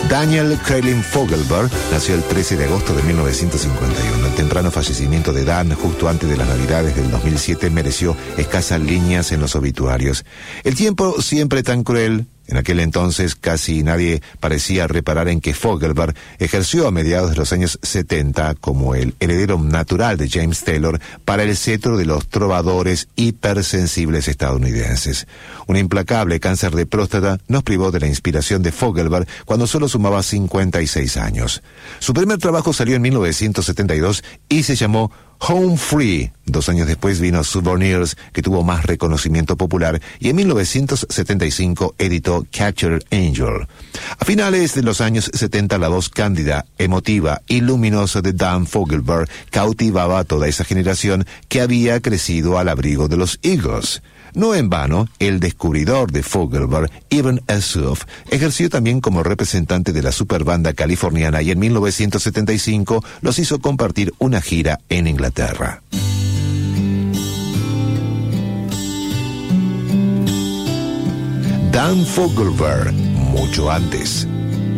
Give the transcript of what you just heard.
Daniel Krellin Fogelberg nació el 13 de agosto de 1951. El temprano fallecimiento de Dan, justo antes de las Navidades del 2007, mereció escasas líneas en los obituarios. El tiempo siempre tan cruel. En aquel entonces casi nadie parecía reparar en que Fogelberg ejerció a mediados de los años 70 como el heredero natural de James Taylor para el cetro de los trovadores hipersensibles estadounidenses. Un implacable cáncer de próstata nos privó de la inspiración de Fogelberg cuando solo sumaba 56 años. Su primer trabajo salió en 1972 y se llamó Home Free. 2 años después vino Souvenirs, que tuvo más reconocimiento popular, y en 1975 editó Captured Angel. A finales de los años 70, la voz cándida, emotiva y luminosa de Dan Fogelberg cautivaba a toda esa generación que había crecido al abrigo de los Eagles. No en vano, el descubridor de Fogelberg, Ibn Asuf, ejerció también como representante de la superbanda californiana y en 1975 los hizo compartir una gira en Inglaterra. Dan Fogelberg, mucho antes.